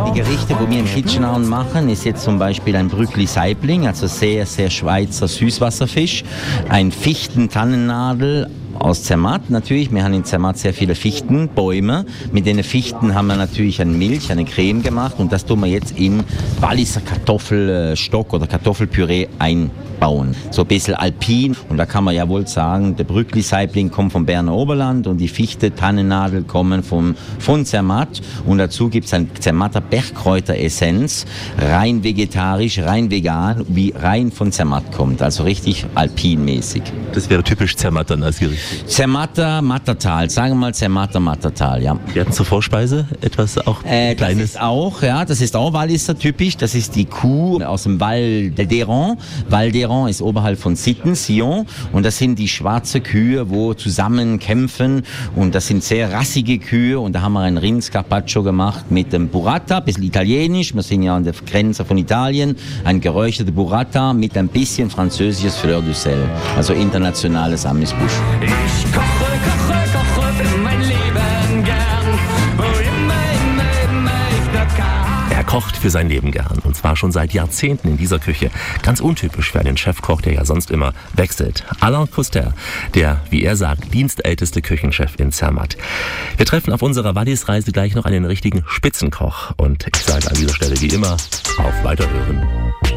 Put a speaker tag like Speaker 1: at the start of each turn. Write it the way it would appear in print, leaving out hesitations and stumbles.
Speaker 1: Die Gerichte, die wir im Kitchenauen machen, ist jetzt zum Beispiel ein Brückli-Saibling, also sehr, sehr Schweizer Süßwasserfisch, ein Fichten-Tannennadel aus Zermatt natürlich. Wir haben in Zermatt sehr viele Fichtenbäume. Mit den Fichten haben wir natürlich eine Milch, eine Creme gemacht und das tun wir jetzt in Walliser Kartoffelstock oder Kartoffelpüree einbauen. So ein bisschen alpin und da kann man ja wohl sagen, der Brückli-Saibling kommt vom Berner Oberland und die Fichte-Tannennadel kommen von Zermatt und dazu gibt es ein Zermatter Bergkräuteressenz, rein vegetarisch, rein vegan, wie rein von Zermatt kommt, also richtig alpinmäßig.
Speaker 2: Das wäre typisch Zermatt dann als Gericht.
Speaker 1: Zermatter, Mattertal, sagen wir mal Zermatter, Mattertal, ja.
Speaker 2: Wir hatten zur Vorspeise etwas auch Kleines.
Speaker 1: Das ist auch Walliser typisch, das ist die Kuh aus dem Val d'Aran. Val d'Aran ist oberhalb von Sion und das sind die schwarze Kühe, wo zusammen kämpfen und das sind sehr rassige Kühe und da haben wir ein Rindscarpaccio gemacht mit dem Burrata, ein bisschen italienisch, wir sind ja an der Grenze von Italien, ein geräucherter Burrata mit ein bisschen französisches Fleur du Sel, also internationales Amüsbusch.
Speaker 3: Ich koche für mein Leben gern, wo immer ich dort kann.
Speaker 2: Er kocht für sein Leben gern und zwar schon seit Jahrzehnten in dieser Küche. Ganz untypisch für einen Chefkoch, der ja sonst immer wechselt. Alain Couster, der, wie er sagt, dienstälteste Küchenchef in Zermatt. Wir treffen auf unserer Wallis-Reise gleich noch einen richtigen Spitzenkoch und ich sage an dieser Stelle wie immer, auf Weiterhören.